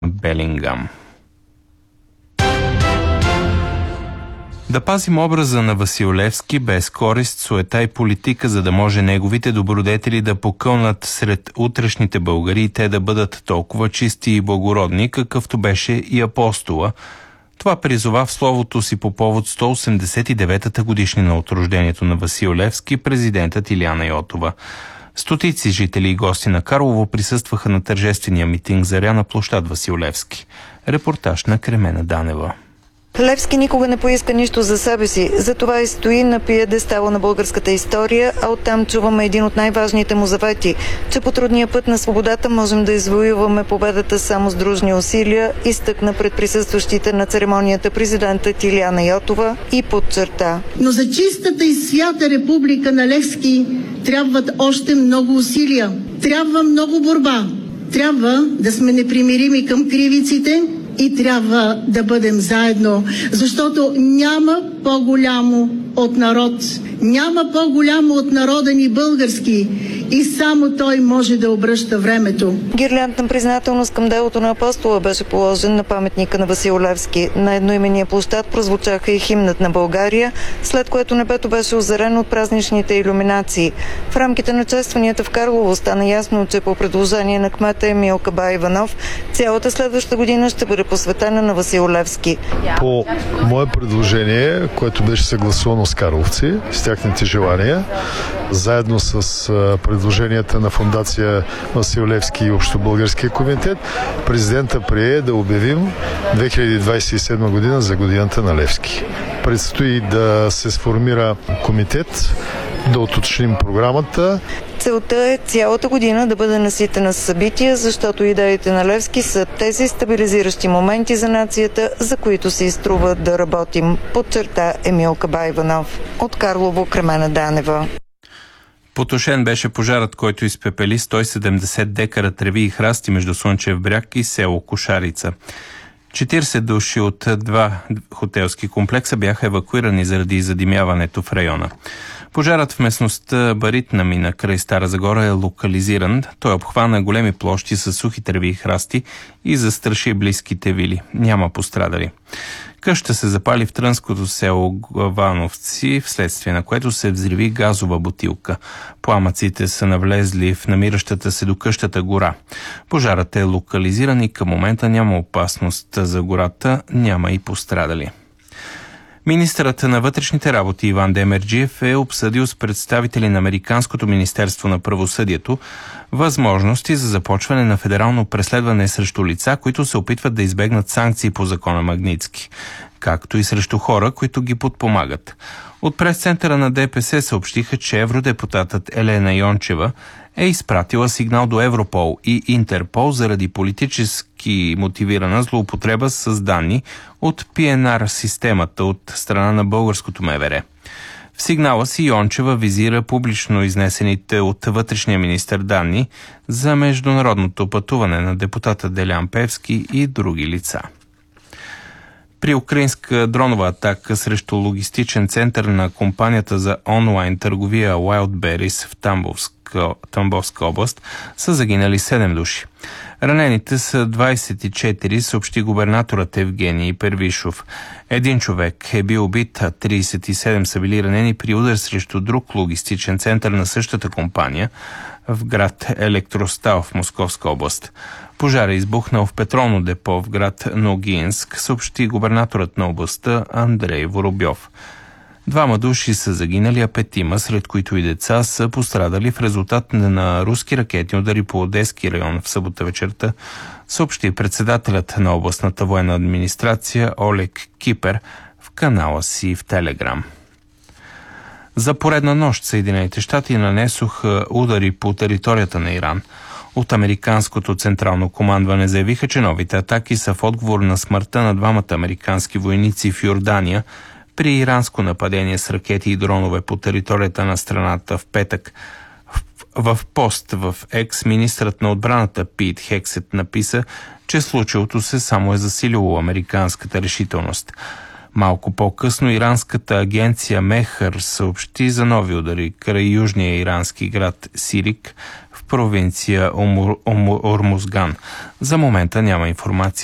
Белингам. Да пазим образа на Васил Левски без корист, суета и политика, за да може неговите добродетели да покълнат сред утрешните българи и те да бъдат толкова чисти и благородни, какъвто беше и апостола. Това призова в словото си по повод 189-та годишнина от рождението на Васил Левски президентът Илияна Йотова. Стотици жители и гости на Карлово присъстваха на тържествения митинг Заря на площад Васил Левски. Репортаж на Кремена Данева. Левски никога не поиска нищо за себе си, затова и стои на пиедестала на българската история, а оттам чуваме един от най-важните му завети, че по трудния път на свободата можем да извоюваме победата само с дружни усилия, изтъкна пред присъстващите на церемонията президентът Илияна Йотова и подчерта. Но за чистата и свята република на Левски трябват още много усилия. Трябва много борба. Трябва да сме непримирими към кривиците и трябва да бъдем заедно, защото няма по-голямо от народ. Няма по-голямо от народа ни български и само той може да обръща времето. Гирлянд на признателност към делото на апостола беше положен на паметника на Васил Левски. На едноименния площад прозвучаха и химнът на България, след което небето беше озарено от празничните илюминации. В рамките на честванията в Карлово стана ясно, че по предложение на кмета Емил Кабаиванов цялата следваща година ще бъде посветена на Васил Левски. По мое предложение, което беше съгласувано с карловци, с тяхните желания, заедно с предложенията на фондация Васил Левски и Общобългарския комитет, президента прие да обявим 2027 година за годината на Левски. Предстои да се сформира комитет, да уточним програмата. Целта е цялата година да бъде наситена с събития, защото идеите на Левски са тези стабилизиращи моменти за нацията, за които се изтрува да работим, подчерта Емил Кабаиванов. От Карлово, Кремена Данева. Потушен беше пожарът, който изпепели 170 декара треви и храсти между Слънчев бряг и село Кошарица. 40 души от два хотелски комплекса бяха евакуирани заради задимяването в района. Пожарът в местността Баритна мина край Стара Загора е локализиран. Той обхвана големи площи с сухи треви и храсти и застраши близките вили. Няма пострадали. Къща се запали в трънското село Главановци, вследствие на което се взриви газова бутилка. Пламъците са навлезли в намиращата се до къщата гора. Пожарът е локализиран и към момента няма опасност за гората, няма и пострадали. Министърът на вътрешните работи Иван Демерджиев е обсъдил с представители на Американското министерство на правосъдието възможности за започване на федерално преследване срещу лица, които се опитват да избегнат санкции по закона Магнитски, както и срещу хора, които ги подпомагат. От пресцентъра на ДПС съобщиха, че евродепутатът Елена Йончева е изпратила сигнал до Европол и Интерпол заради политически мотивирана злоупотреба с данни от ПНР системата от страна на българското МВР. В сигнала си Йончева визира публично изнесените от вътрешния министър данни за международното пътуване на депутата Делян Певски и други лица. При украинска дронова атака срещу логистичен център на компанията за онлайн търговия Wildberries в Тамбовска област са загинали 7 души. Ранените са 24, съобщи губернаторът Евгений Первишов. Един човек е бил убит, а 37 са били ранени при удар срещу друг логистичен център на същата компания в град Електростал в Московска област. Пожар е избухнал в петролно депо в град Ногинск, съобщи губернаторът на областта Андрей Воробьов. 2 души са загинали, а 5, сред които и деца, са пострадали в резултат на руски ракетни удари по Одески район в събота вечерта, съобщи председателят на областната военна администрация Олег Кипер в канала си в Телеграм. За поредна нощ Съединените щати нанесоха удари по територията на Иран. От американското централно командване заявиха, че новите атаки са в отговор на смъртта на 2 американски войници в Йордания при иранско нападение с ракети и дронове по територията на страната в петък. В пост в Екс министърът на отбраната Пит Хексет написа, че случилото се само е засилило американската решителност. Малко по-късно иранската агенция Мехър съобщи за нови удари край южния ирански град Сирик в провинция Ормузган. За момента няма информация